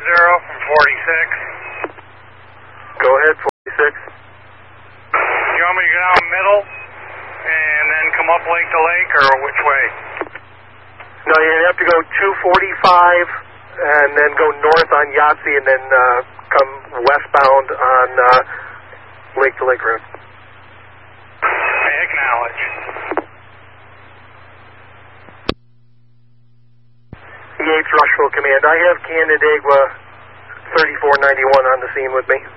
from 46. Go ahead, 46. You want me to go down middle and then come up lake to lake, or which way? No, you have to go 245 and then go north on Yahtzee and then come westbound on Lake to Lake Road. I acknowledge. E8 Rushville Command. I have Canandaigua 3491 on the scene with me.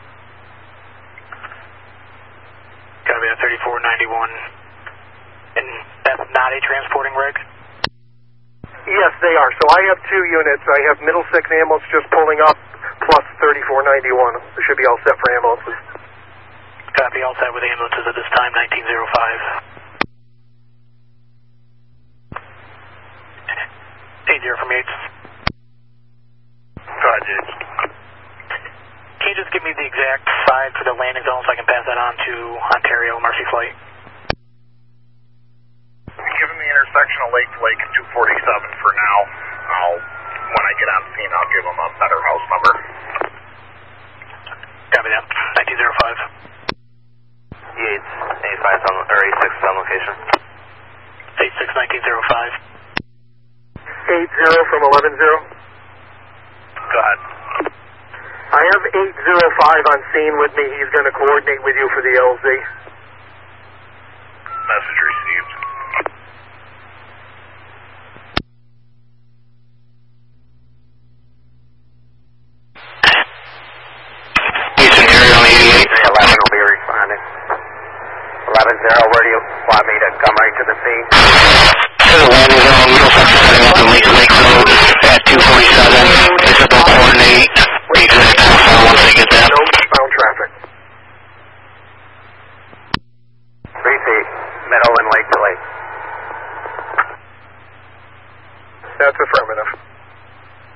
Copy that, 3491. And that's not a transporting rig? Yes, they are. So I have two units. I have Middlesex ambulance just pulling up, plus 3491. They should be all set for ambulances. Copy, all set with ambulances at this time, 1905. 80 from Yates. Go ahead, Yates. Can you just give me the exact side for the landing zone so I can pass that on to Ontario Mercy Flight? Given the intersection of lake to lake at 247 for now, when I get on scene, I'll give them a better house number. Copy that, 1905. Yates, 85 or 86 on location. 86, 1905. 80 from 11-0. Go ahead. I have 805 on scene with me. He's going to coordinate with you for the LZ. Message received. Houston, area on 88. 11 will be responding. 11-0, where do you want me to come right to the scene? To the landing zone, Middlesex setting up in Lake to Lake Road at 247. It's about coordinate the exact time once they get that. No bound traffic. 3 feet, middle and lake to lake. That's affirmative.